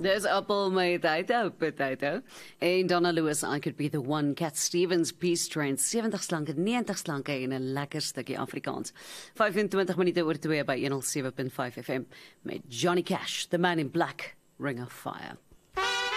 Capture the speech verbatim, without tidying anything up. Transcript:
Dis appel met potato, potato. En Donna Lewis, I Could Be The One. Cat Stevens, Peace Train, seventig slanke, negentig slanke en 'n lekker stukkie Afrikaans. vyfentwintig minute oor twee by honderd sewe punt vyf F M met Johnny Cash, The Man in Black, Ring of Fire.